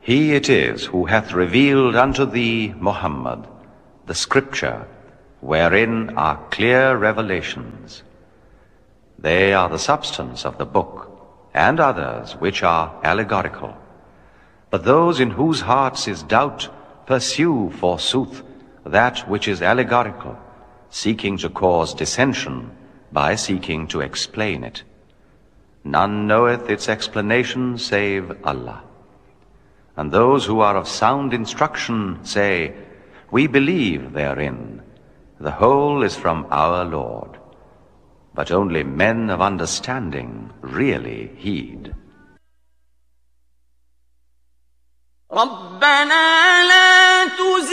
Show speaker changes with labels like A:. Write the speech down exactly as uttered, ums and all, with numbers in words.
A: He it is who hath revealed unto thee, Muhammad, the scripture, wherein are clear revelations. They are the substance of the book, and others which are allegorical. But those in whose hearts is doubt pursue, forsooth, that which is allegorical, seeking to cause dissension by seeking to explain it. None knoweth its explanation save Allah. And those who are of sound instruction say, we believe therein. The whole is from our Lord. But only men of understanding really heed.
B: رَبَّنَا لَا تُزِغْ